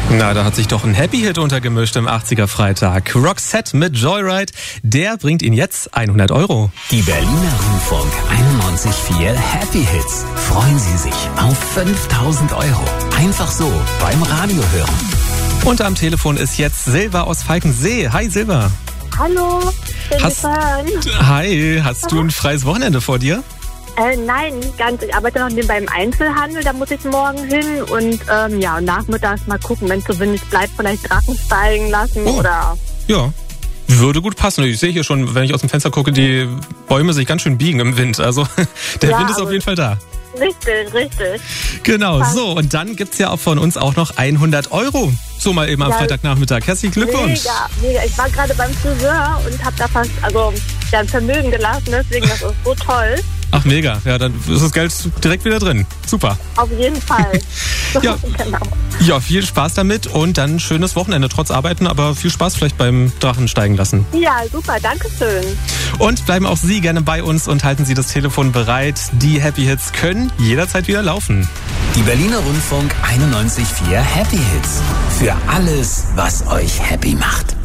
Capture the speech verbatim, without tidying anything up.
Na, da hat sich doch ein Happy-Hit untergemischt im achtziger-Freitag. Roxette mit Joyride, der bringt Ihnen jetzt hundert Euro. Die Berliner Rundfunk einundneunzig Komma vier Happy Hits. Freuen Sie sich auf fünftausend Euro. Einfach so beim Radio hören. Und am Telefon ist jetzt Silva aus Falkensee. Hi Silva. Hallo, schön Hast, zu hören. Hi, hast du ein freies Wochenende vor dir? Äh, nein, nicht ganz. Ich arbeite noch nebenbei im Einzelhandel, da muss ich morgen hin. Und ähm, ja, nachmittags mal gucken, wenn es so windig bleibt, vielleicht Drachen steigen lassen Oh. oder... Ja, würde gut passen. Ich sehe hier schon, wenn ich aus dem Fenster gucke, die Bäume sich ganz schön biegen im Wind. Also der Ja, Wind ist auf aber- jeden Fall da. Richtig, richtig. Genau, Passt. so. Und dann gibt's ja auch von uns auch noch hundert Euro. So mal eben am Ja. Freitagnachmittag. Herzlichen Glückwunsch. Mega, mega. Ich war gerade beim Friseur und habe da fast, also, ja, ein Vermögen gelassen, deswegen, das ist so toll. Ach, mega. Ja, dann ist das Geld direkt wieder drin. Super. Auf jeden Fall. Ja. Genau. Ja, viel Spaß damit und dann ein schönes Wochenende trotz Arbeiten, aber viel Spaß vielleicht beim Drachen steigen lassen. Ja, super, danke schön. Und bleiben auch Sie gerne bei uns und halten Sie das Telefon bereit. Die Happy Hits können jederzeit wieder laufen. Die Berliner Rundfunk einundneunzig Komma vier Happy Hits. Für alles, was euch happy macht.